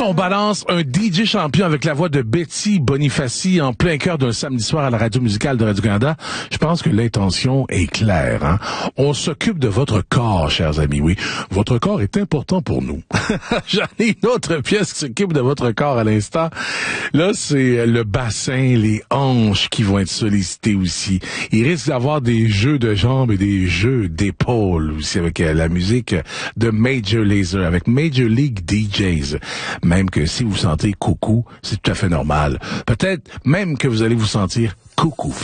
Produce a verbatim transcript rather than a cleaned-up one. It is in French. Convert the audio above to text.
on balance un D J champion avec la voix de Betty Bonifaci en plein cœur d'un samedi soir à la radio musicale de Radio-Canada, je pense que l'intention est claire. Hein? On s'occupe de votre corps, chers amis, oui. Votre corps est important pour nous. J'en ai une autre pièce qui s'occupe de votre corps à l'instant. Là, c'est le bassin, les hanches qui vont être sollicitées aussi. Il risque d'avoir des jeux de jambes et des jeux d'épaules aussi avec la musique de Major Lazer, avec Major League D Js. Même que si vous sentez coucou, c'est tout à fait normal. Peut-être même que vous allez vous sentir coucou.